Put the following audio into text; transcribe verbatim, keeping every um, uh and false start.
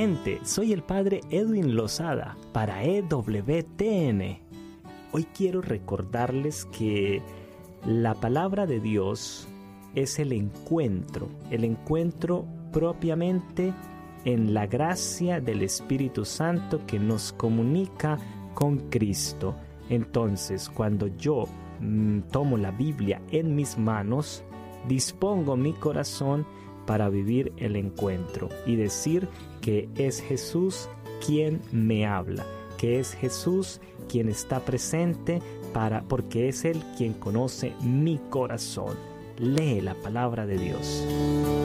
gente, soy el padre Edwin Lozada para E W T N. Hoy quiero recordarles que la palabra de Dios es el encuentro, el encuentro propiamente en la gracia del Espíritu Santo que nos comunica con Cristo. Entonces, cuando yo mmm, tomo la Biblia en mis manos, dispongo mi corazón para vivir el encuentro y decir que es Jesús quien me habla, que es Jesús quien está presente para, porque es Él quien conoce mi corazón. Lee la palabra de Dios.